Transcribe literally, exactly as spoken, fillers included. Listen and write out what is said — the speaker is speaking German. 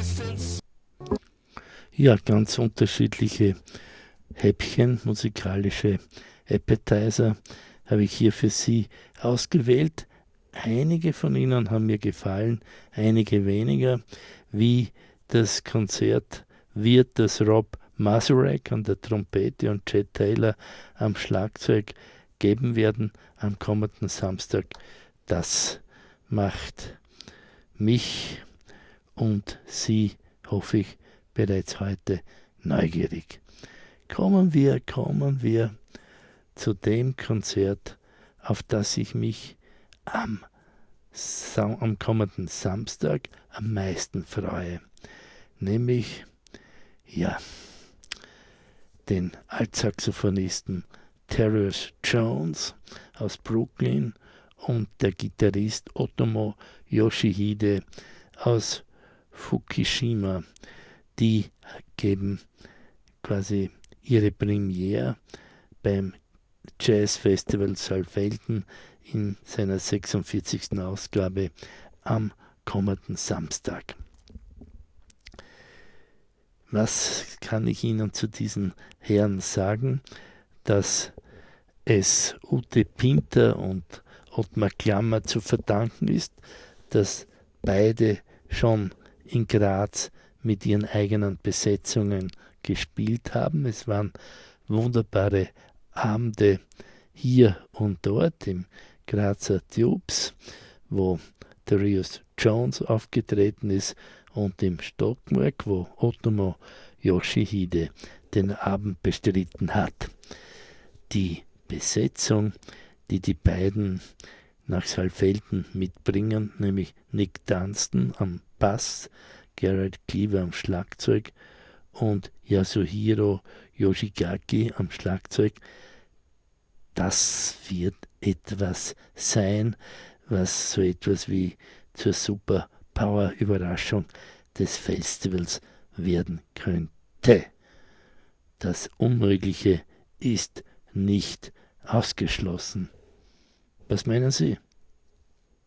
Ja, ganz unterschiedliche Häppchen, musikalische Appetizer habe ich hier für Sie ausgewählt. Einige von ihnen haben mir gefallen, einige weniger. Wie das Konzert wird, das Rob Mazurek an der Trompete und Chet Taylor am Schlagzeug geben werden am kommenden Samstag, das macht mich und Sie, hoffe ich, bereits heute neugierig. Kommen wir, kommen wir zu dem Konzert, auf das ich mich am, Sa- am kommenden Samstag am meisten freue. Nämlich, ja, den Altsaxophonisten Terrence Jones aus Brooklyn und der Gitarrist Otomo Yoshihide aus Fukushima. Die geben quasi ihre Premiere beim Jazz Festival Saalfelden in seiner sechsundvierzigsten Ausgabe am kommenden Samstag. Was kann ich Ihnen zu diesen Herren sagen? Dass es Ute Pinter und Ottmar Klammer zu verdanken ist, dass beide schon in Graz mit ihren eigenen Besetzungen gespielt haben. Es waren wunderbare Abende hier und dort im Grazer Tubes, wo Darius Jones aufgetreten ist, und im Stockwerk, wo Otomo Yoshihide den Abend bestritten hat. Die Besetzung, die die beiden nach Saalfelden mitbringen, nämlich Nick Dunstan am Bass, Garrett Cleaver am Schlagzeug und Yasuhiro Yoshigaki am Schlagzeug, das wird etwas sein, was so etwas wie zur Superpower-Überraschung des Festivals werden könnte. Das Unmögliche ist nicht ausgeschlossen. Was meinen Sie?